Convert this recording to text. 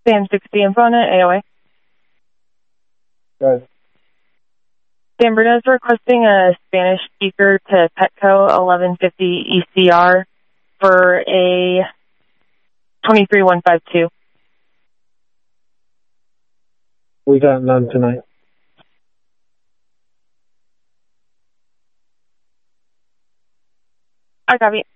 Sam 60 and phone at AOA. Good. San Bruno's requesting a Spanish speaker to Petco 1150 ECR for a 23152. We got none tonight. I copy.